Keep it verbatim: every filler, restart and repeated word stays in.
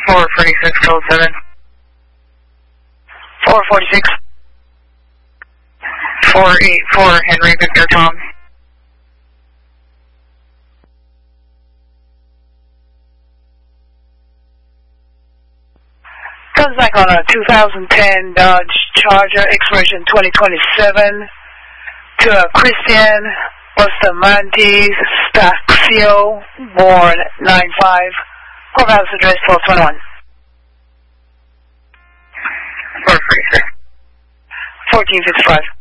four forty-six, code seven. four forty-six. four eight four, Henry Victor Tom. Comes back on a two thousand ten Dodge Charger, expiration twenty twenty-seven, to a Christian Bustamante Staxio, born nine five, courthouse address twelve twenty-one. four forty-six. fourteen fifty-five.